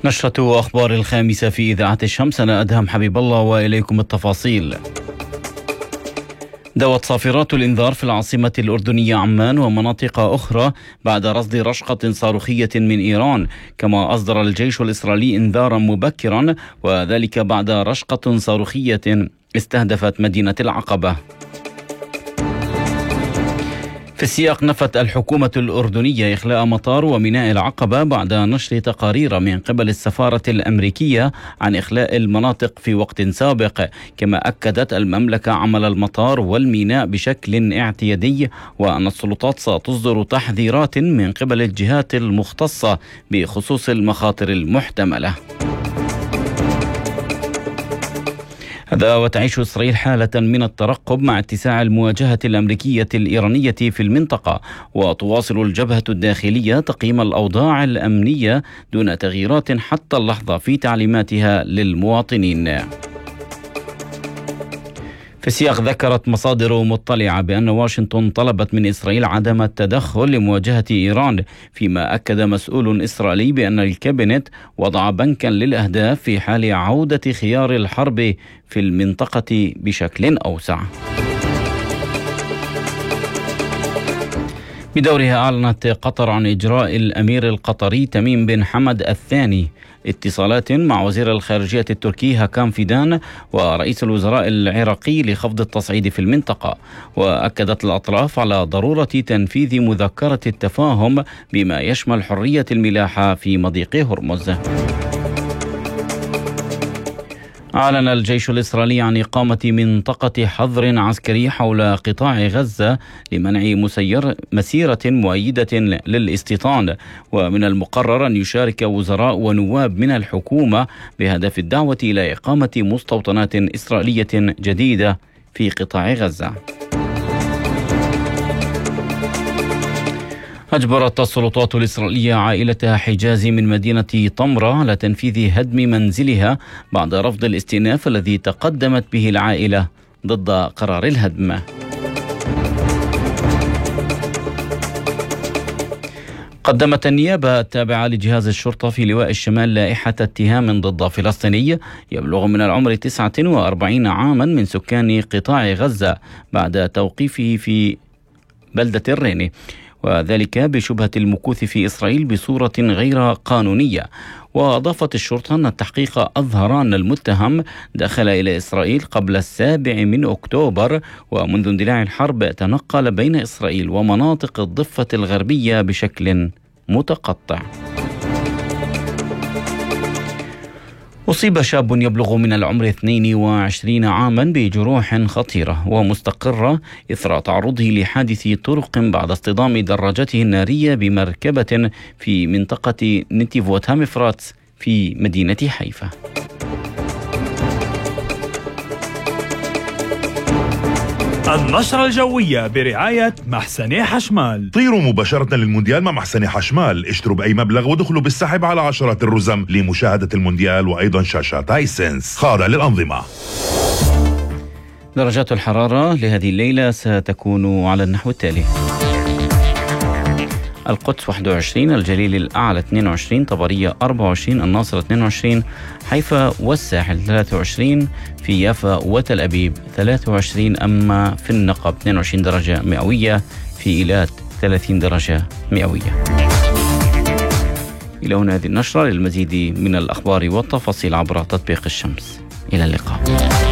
نشرة أخبار الخامسة في إذاعة الشمس، أنا أدهم حبيب الله وإليكم التفاصيل. دوت صافرات الإنذار في العاصمة الأردنية عمان ومناطق أخرى بعد رصد رشقة صاروخية من إيران، كما أصدر الجيش الإسرائيلي إنذارا مبكرا، وذلك بعد رشقة صاروخية استهدفت مدينة العقبة. في السياق، نفت الحكومة الأردنية إخلاء مطار وميناء العقبة بعد نشر تقارير من قبل السفارة الأمريكية عن إخلاء المناطق في وقت سابق، كما أكدت المملكة عمل المطار والميناء بشكل اعتيادي، وأن السلطات ستصدر تحذيرات من قبل الجهات المختصة بخصوص المخاطر المحتملة. هذا وتعيش إسرائيل حالة من الترقب مع اتساع المواجهة الأمريكية الإيرانية في المنطقة، وتواصل الجبهة الداخلية تقييم الأوضاع الأمنية دون تغييرات حتى اللحظة في تعليماتها للمواطنين. في السياق، ذكرت مصادر مطلعة بأن واشنطن طلبت من إسرائيل عدم التدخل لمواجهة إيران، فيما أكد مسؤول إسرائيلي بأن الكابينت وضع بنكا للأهداف في حال عودة خيار الحرب في المنطقة بشكل أوسع. بدورها، أعلنت قطر عن إجراء الأمير القطري تميم بن حمد الثاني اتصالات مع وزير الخارجية التركي هاكان فيدان ورئيس الوزراء العراقي لخفض التصعيد في المنطقة، وأكدت الأطراف على ضرورة تنفيذ مذكرة التفاهم بما يشمل حرية الملاحة في مضيق هرمز. أعلن الجيش الإسرائيلي عن إقامة منطقة حظر عسكري حول قطاع غزة لمنع مسيرة مؤيدة للاستيطان، ومن المقرر أن يشارك وزراء ونواب من الحكومة بهدف الدعوة إلى إقامة مستوطنات إسرائيلية جديدة في قطاع غزة. أجبرت السلطات الإسرائيلية عائلة حجازي من مدينة طمرة على تنفيذ هدم منزلها بعد رفض الاستئناف الذي تقدمت به العائلة ضد قرار الهدم. قدمت النيابة التابعة لجهاز الشرطة في لواء الشمال لائحة اتهام ضد فلسطيني يبلغ من العمر 49 عاما من سكان قطاع غزة بعد توقيفه في بلدة الريني، وذلك بشبهة المكوث في إسرائيل بصورة غير قانونية. وأضافت الشرطة أن التحقيق أظهر أن المتهم دخل إلى إسرائيل قبل 7 أكتوبر، ومنذ اندلاع الحرب تنقل بين إسرائيل ومناطق الضفة الغربية بشكل متقطع. أصيب شاب يبلغ من العمر 22 عاما بجروح خطيرة ومستقرة إثر تعرضه لحادث طرق بعد اصطدام دراجته النارية بمركبة في منطقة نتيفوت هامفراتس في مدينة حيفا. النشرة الجوية برعاية محسن حشمال. طيروا مباشرة للمونديال مع محسن حشمال، اشتروا بأي مبلغ ودخلوا بالسحب على عشرات الرزم لمشاهدة المونديال وأيضا شاشات هايسنس خاضعة للأنظمة. درجات الحرارة لهذه الليلة ستكون على النحو التالي: القدس 21، الجليل الأعلى 22، طبرية 24، الناصر 22، حيفا والساحل 23، في يافا وتل أبيب 23، أما في النقب 22 درجة مئوية، في إيلات 30 درجة مئوية. إلى هنا هذه النشرة، للمزيد من الأخبار والتفاصيل عبر تطبيق الشمس. إلى اللقاء.